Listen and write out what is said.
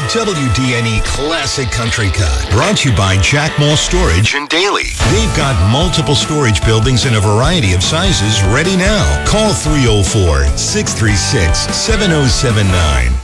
WDNE Classic Country Cut. Brought to you by Jack Moss Storage in Daly. They've got multiple storage buildings in a variety of sizes ready now. Call 304-636-7079.